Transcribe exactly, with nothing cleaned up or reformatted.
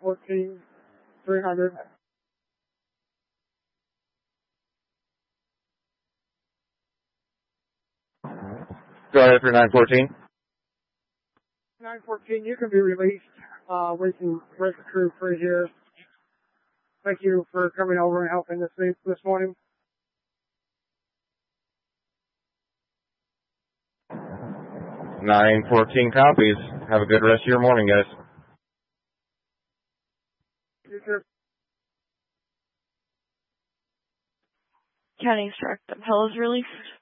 fourteen, three hundred. Go ahead for nine fourteen. nine fourteen, you can be released. Uh, we can break the crew free here. Thank you for coming over and helping this this morning. nine fourteen copies. Have a good rest of your morning, guys. You too. County Instructor Hill is released.